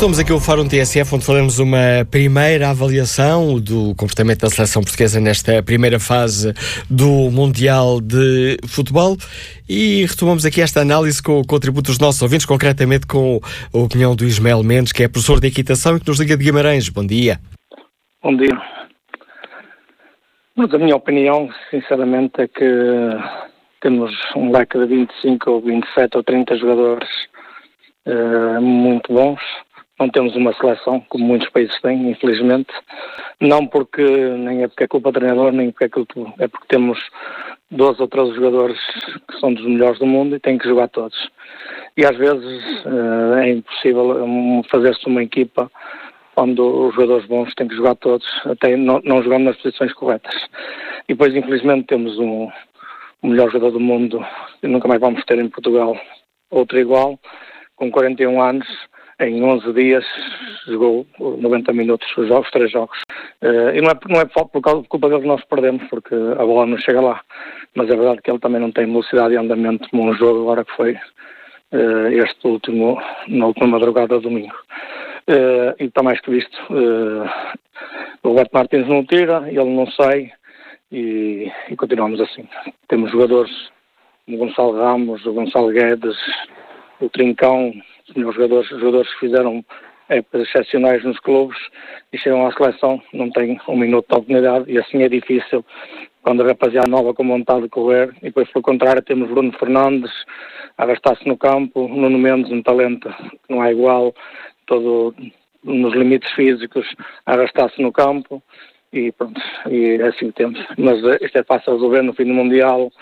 Retomamos aqui o Fórum TSF, onde falamos uma primeira avaliação do comportamento da seleção portuguesa nesta primeira fase do Mundial de Futebol e retomamos aqui esta análise com o contributo dos nossos ouvintes, concretamente com a opinião do Ismael Mendes, que é professor de equitação e que nos liga de Guimarães. Bom dia. Bom dia. Mas a minha opinião, sinceramente, é que temos um leque de 25 ou 27 ou 30 jogadores muito bons. Não temos uma seleção, como muitos países têm, infelizmente. Não porque, nem é porque é culpa do treinador, nem porque é porque temos 12 ou 13 jogadores que são dos melhores do mundo e têm que jogar todos. E às vezes é impossível fazer-se uma equipa onde os jogadores bons têm que jogar todos, até não jogando nas posições corretas. E depois, infelizmente, temos o melhor jogador do mundo e nunca mais vamos ter em Portugal outro igual, com 41 anos, em 11 dias, jogou 90 minutos os 3 jogos. E não é por culpa dele que nós perdemos, porque a bola não chega lá. Mas é verdade que ele também não tem velocidade e andamento como um jogo agora que foi na última madrugada de domingo. E está mais que visto. O Roberto Martins não tira, ele não sai e continuamos assim. Temos jogadores como o Gonçalo Ramos, o Gonçalo Guedes, o Trincão, os melhores jogadores que fizeram épocas excepcionais nos clubes e chegam à seleção, não têm um minuto de oportunidade e assim é difícil quando a rapaziada nova com vontade de correr. E depois, pelo contrário, temos Bruno Fernandes a arrastar-se no campo, Nuno Mendes, um talento que não é igual, todo nos limites físicos, a arrastar-se no campo e pronto, e é assim que temos. Mas isto é fácil resolver no fim do Mundial.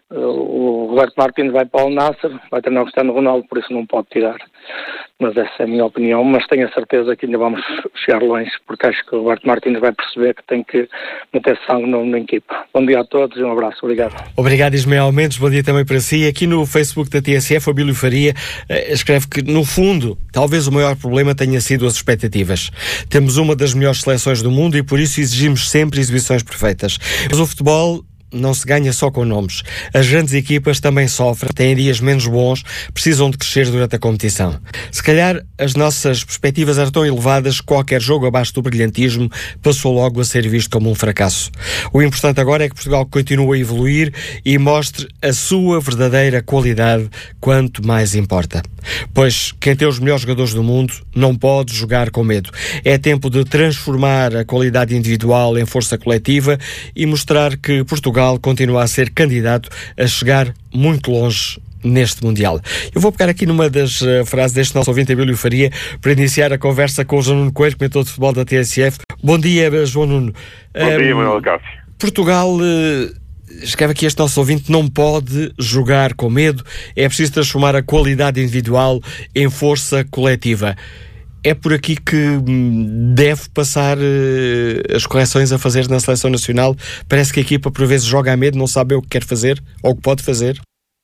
O Roberto Martins vai para o Al Nassr, vai treinar o Cristiano Ronaldo, por isso não pode tirar. Mas essa é a minha opinião, mas tenho a certeza que ainda vamos chegar longe, porque acho que o Roberto Martins vai perceber que tem que meter sangue na equipa. Bom dia a todos e um abraço. Obrigado. Obrigado, Ismael Mendes. Bom dia também para si. Aqui no Facebook da TSF, o Abílio Faria escreve que, no fundo, talvez o maior problema tenha sido as expectativas. Temos uma das melhores seleções do mundo e por isso exigimos sempre exibições perfeitas. Mas o futebol não se ganha só com nomes. As grandes equipas também sofrem, têm dias menos bons, precisam de crescer durante a competição. Se calhar as nossas perspectivas eram tão elevadas que qualquer jogo abaixo do brilhantismo passou logo a ser visto como um fracasso. O importante agora é que Portugal continue a evoluir e mostre a sua verdadeira qualidade, quanto mais importa. Pois quem tem os melhores jogadores do mundo não pode jogar com medo. É tempo de transformar a qualidade individual em força coletiva e mostrar que Portugal continua a ser candidato a chegar muito longe neste Mundial. Eu vou pegar aqui numa das frases deste nosso ouvinte, Abílio Faria, para iniciar a conversa com o João Nuno Coelho, comentador de futebol da TSF. Bom dia, João Nuno. Bom dia, Manuel Cássio. Portugal, escreve aqui este nosso ouvinte, não pode jogar com medo, é preciso transformar a qualidade individual em força coletiva. É por aqui que deve passar as correções a fazer na Seleção Nacional? Parece que a equipa por vezes joga a medo, não sabe o que quer fazer ou o que pode fazer?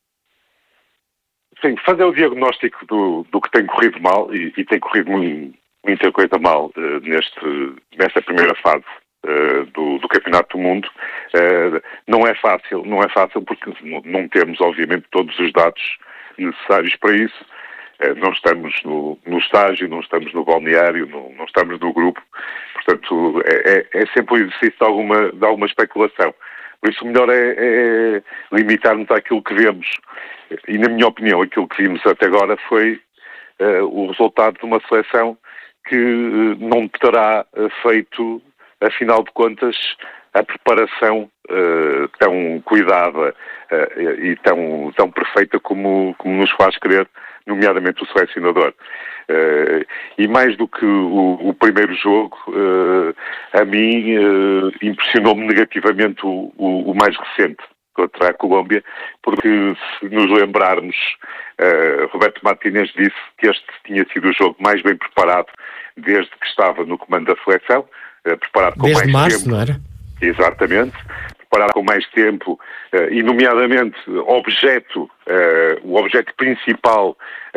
Sim, fazer o diagnóstico do que tem corrido mal e tem corrido muita coisa mal nesta primeira fase do Campeonato do Mundo. Não é fácil porque não temos, obviamente, todos os dados necessários para isso. Não estamos no estágio, não estamos no balneário, não estamos no grupo. Portanto, é sempre um exercício de alguma especulação. Por isso, o melhor é limitarmos àquilo que vemos. E, na minha opinião, aquilo que vimos até agora foi o resultado de uma seleção que não terá feito, afinal de contas, a preparação tão cuidada e tão perfeita como nos faz crer, nomeadamente o selecionador. E mais do que o primeiro jogo, a mim impressionou-me negativamente o mais recente, contra a Colômbia, porque se nos lembrarmos, Roberto Martínez disse que este tinha sido o jogo mais bem preparado desde que estava no comando da seleção, preparado com desde mais março, tempo. Não era? Exatamente. Preparado com mais tempo e, nomeadamente, o objeto principal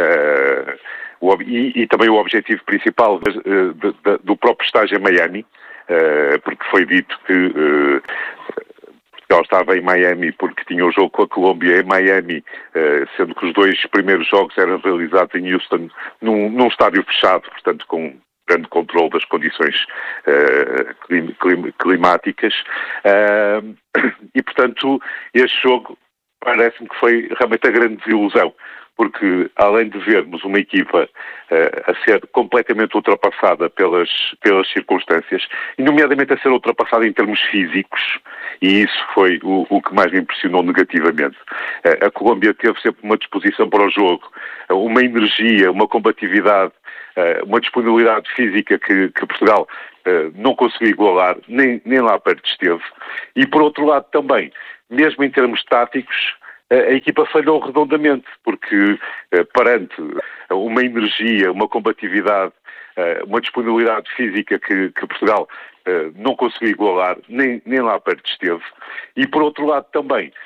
e também o objetivo principal do próprio estágio em Miami, porque foi dito que Portugal estava em Miami porque tinha o jogo com a Colômbia em Miami, sendo que os 2 primeiros jogos eram realizados em Houston num estádio fechado, portanto com grande controle das condições climáticas, e portanto este jogo parece-me que foi realmente a grande desilusão, porque além de vermos uma equipa a ser completamente ultrapassada pelas circunstâncias, e nomeadamente a ser ultrapassada em termos físicos, e isso foi o que mais me impressionou negativamente. A Colômbia teve sempre uma disposição para o jogo, uma energia, uma combatividade, uma disponibilidade física que Portugal não conseguiu igualar, nem lá perto esteve. E por outro lado também, mesmo em termos táticos, a equipa falhou redondamente, porque perante uma energia, uma combatividade, uma disponibilidade física que Portugal não conseguiu igualar, nem lá perto esteve. E por outro lado também,